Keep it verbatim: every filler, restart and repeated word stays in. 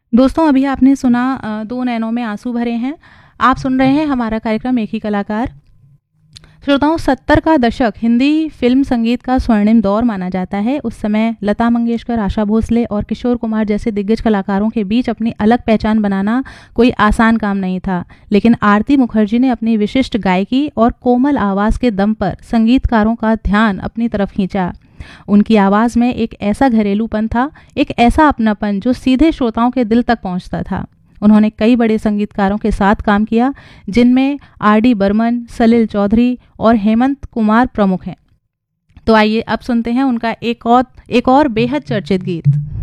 दोस्तों अभी आपने सुना अ, दो नैनों में आंसू भरे हैं। आप सुन रहे हैं हमारा कार्यक्रम एक ही कलाकार। श्रोताओं, सत्तर का दशक हिंदी फिल्म संगीत का स्वर्णिम दौर माना जाता है। उस समय लता मंगेशकर, आशा भोसले और किशोर कुमार जैसे दिग्गज कलाकारों के बीच अपनी अलग पहचान बनाना कोई आसान काम नहीं था। लेकिन आरती मुखर्जी ने अपनी विशिष्ट गायकी और कोमल आवाज़ के दम पर संगीतकारों का ध्यान अपनी तरफ खींचा। उनकी आवाज़ में एक ऐसा घरेलूपन था, एक ऐसा अपनापन जो सीधे श्रोताओं के दिल तक पहुंचता था। उन्होंने कई बड़े संगीतकारों के साथ काम किया, जिनमें आर डी बर्मन, सलिल चौधरी और हेमंत कुमार प्रमुख हैं। तो आइए अब सुनते हैं उनका एक और एक और बेहद चर्चित गीत।